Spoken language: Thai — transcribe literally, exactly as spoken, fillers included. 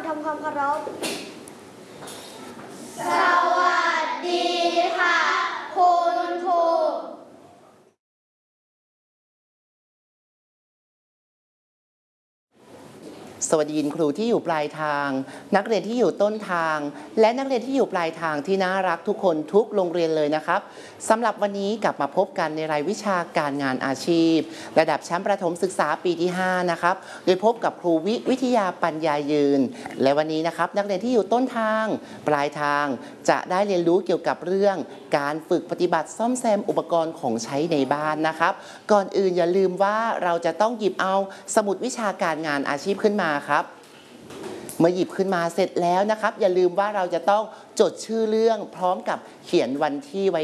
ทำความเคารพสวัสดีค่ะคุณครูสวัสดีครูที่อยู่ปลายทางนักเรียนที่อยู่ต้นทางและนักเรียนที่อยู่ปลายทางที่น่ารักทุกคนทุกโรงเรียนเลยนะครับสำหรับวันนี้กลับมาพบกันในรายวิชาการงานอาชีพระดับชั้นประถมศึกษาปีที่ห้านะครับโดยพบกับครูวิวิทยาปัญญายืนและวันนี้นะครับนักเรียนที่อยู่ต้นทางปลายทางจะได้เรียนรู้เกี่ยวกับเรื่องการฝึกปฏิบัติซ่อมแซมอุปกรณ์ของใช้ในบ้านนะครับก่อนอื่นอย่าลืมว่าเราจะต้องหยิบเอาสมุดวิชาการงานอาชีพขึ้นมาครับเมื่อหยิบขึ้นมาเสร็จแล้วนะครับอย่าลืมว่าเราจะต้องจดชื่อเรื่องพร้อมกับเขียนวันที่ไว้